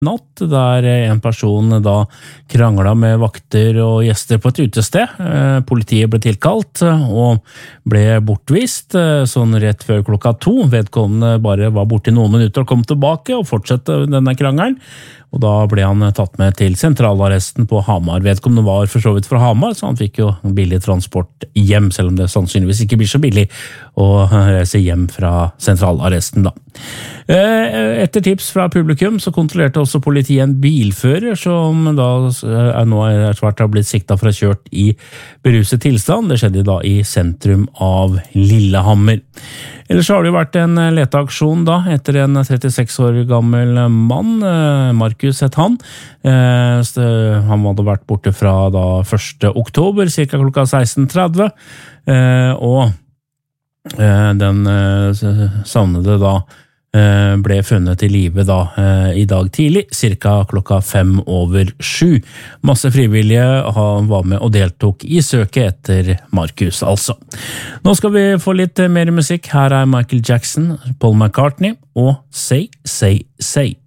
natt, der en person da kranglet med vakter og gjester på et utested. Politiet ble tilkalt og ble bortvist sånn rett før 2:00. Vedkommende bare var borte i noen minutter og kom tilbake og fortsatte denne krangelen. Og da ble han tatt med til sentralarresten på Hamar. Vedkommende var for så vidt fra Hamar, så han fikk jo billig transport hjem, selv om det sannsynligvis ikke blir så billig å reise hjem fra sentralarresten da. Etter tips fra publikum så kontrollerte også politiet en bilfører som da nå svært har blitt siktet for å ha kjørt i beruset tilstand. Det skjedde da i sentrum av Lillehammer. Ellers har det jo vært en leteaksjon da, etter en 36 år gammel mann, Markus het han. Han hadde vært borte fra da 1. oktober, cirka klokka 16:30, og den savnede da ble funnet i live da i dag tidlig, cirka klokka 6:05. Masse frivillige var med og deltok i søket etter Markus, altså. Nå skal vi få litt mer musikk. Her er Michael Jackson, Paul McCartney og Say, Say, Say.